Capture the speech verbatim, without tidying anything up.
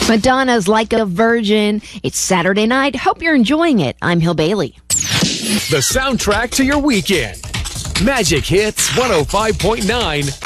Madonna's Like a Virgin. It's Saturday night. Hope you're enjoying it. I'm Hill Bailey. The soundtrack to your weekend. Magic Hits one oh five point nine